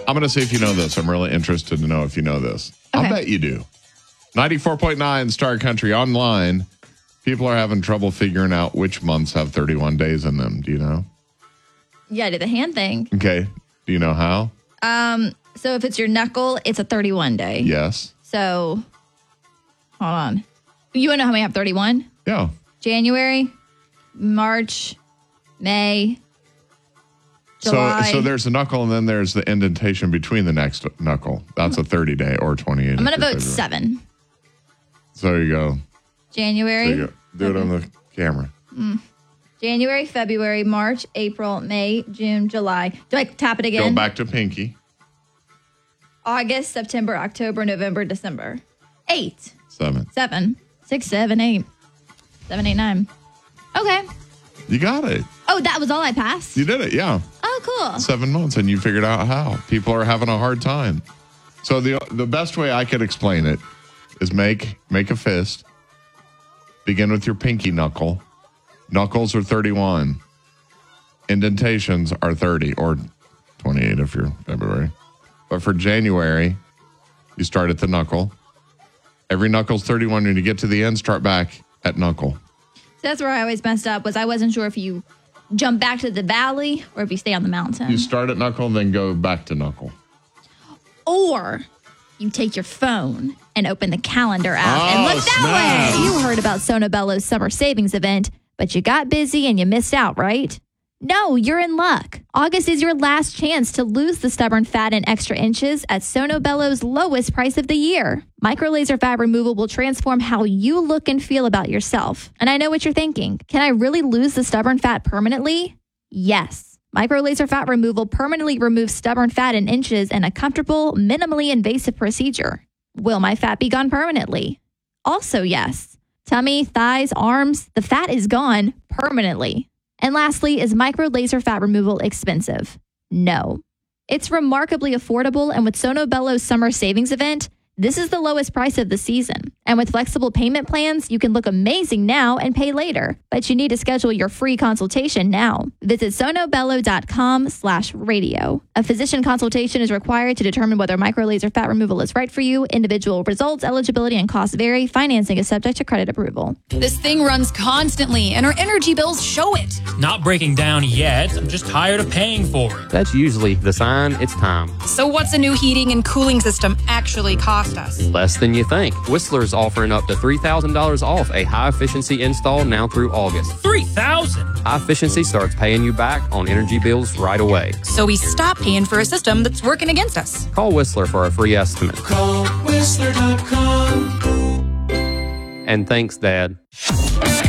I'm going to see if you know this. I'm really interested to know if you know this. Okay. I'll bet you do. 94.9 Star Country Online. People are having trouble figuring out which months have 31 days in them. Do you know? Yeah, do the hand thing. Okay. Do you know how? So if it's your knuckle, it's a 31 day. Yes. So, hold on. You want to know how many have 31? Yeah. January, March, May, July. So there's a knuckle and then there's the indentation between the next knuckle. That's a 30 day or 28. I'm going to vote 7. So there you go. January. There you go. Do it on the camera. January, February, March, April, May, June, July. Do I tap it again? Go back to Pinky. August, September, October, November, December. 8. 7. 7. 6, 7, 8. 7, 8, 9. Okay. You got it. Oh, that was all I passed? You did it, yeah. Oh, cool. 7 months, and you figured out how. People are having a hard time. So the best way I could explain it is make a fist. Begin with your pinky knuckle. Knuckles are 31. Indentations are 30 or 28 if you're February. But for January, you start at the knuckle. Every knuckle's 31. When you get to the end, start back at knuckle. So that's where I always messed up, was I wasn't sure if you jump back to the valley or if you stay on the mountain. You start at knuckle and then go back to knuckle. Or you take your phone and open the calendar app and look that way. You heard about Sonobello's summer savings event, but you got busy and you missed out, right? No, you're in luck. August is your last chance to lose the stubborn fat and extra inches at Sonobello's lowest price of the year. Micro laser fat removal will transform how you look and feel about yourself. And I know what you're thinking. Can I really lose the stubborn fat permanently? Yes. Micro laser fat removal permanently removes stubborn fat in inches in a comfortable, minimally invasive procedure. Will my fat be gone permanently? Also, yes. Tummy, thighs, arms, the fat is gone permanently. And lastly, is micro laser fat removal expensive? No. It's remarkably affordable, and with Sonobello's summer savings event, this is the lowest price of the season. And with flexible payment plans, you can look amazing now and pay later. But you need to schedule your free consultation now. Visit sonobello.com/radio. A physician consultation is required to determine whether microlaser fat removal is right for you. Individual results, eligibility, and costs vary. Financing is subject to credit approval. This thing runs constantly, and our energy bills show it. Not breaking down yet. I'm just tired of paying for it. That's usually the sign it's time. So what's a new heating and cooling system actually cost us? Less than you think. Whistler's offering up to $3,000 off a high-efficiency install now through August. $3,000? High efficiency starts paying you back on energy bills right away. So we stop paying for a system that's working against us. Call Whistler for a free estimate. Call Whistler.com. And thanks, Dad.